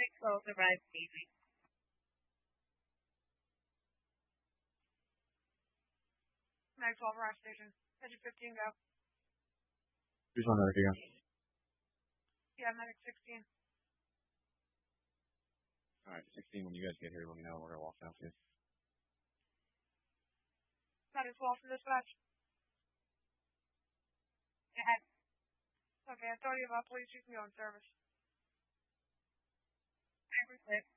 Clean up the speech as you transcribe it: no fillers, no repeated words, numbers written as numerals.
12 arrived evening. Mag 12 arrive station. Engine 15 go. Who's on there again? Yeah, Medic 16. Alright, 16, when you guys get here, let me know. We're going to walk down to you. Medic 12 from dispatch. Ahead. Okay, authority of police, you can go in service. Driver 6.